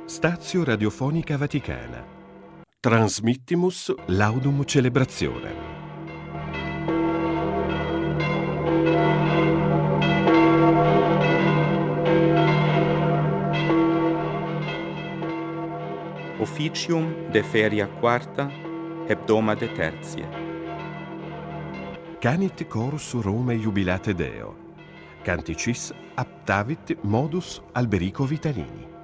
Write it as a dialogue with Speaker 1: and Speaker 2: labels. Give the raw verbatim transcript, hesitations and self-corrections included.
Speaker 1: Stazio Radiofonica Vaticana. Transmittimus laudum celebrationem.
Speaker 2: Officium de feria quarta, hebdomade tertiae.
Speaker 1: Canit chorus Rome jubilate Deo. Canticis aptavit modus Alberico Vitalini.